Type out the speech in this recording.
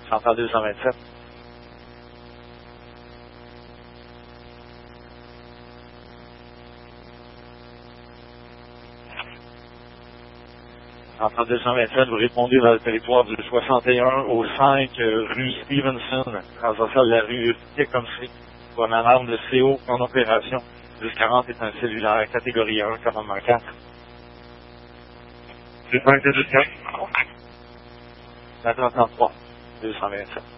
Central 227. Central 227, vous répondez dans le territoire du 61 au 5 rue Stevenson, transversale de la rue Tecumseh, pour un alarme de CO en opération. 1040 est un cellulaire catégorie 1, commandement 4. 1024. 33, 227.